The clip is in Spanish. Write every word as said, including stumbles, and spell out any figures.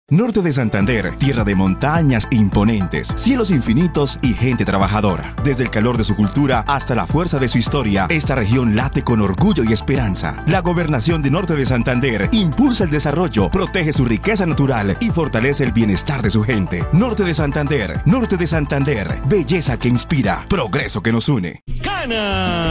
Norte de Santander, tierra de montañas imponentes, cielos infinitos y gente trabajadora. Desde el calor de su cultura hasta la fuerza de su historia, esta región late con orgullo y esperanza. La gobernación de Norte de Santander impulsa el desarrollo, protege su riqueza natural y fortalece el bienestar de su gente. Norte de Santander, Norte de Santander, belleza que inspira, progreso que nos une. ¡Gana!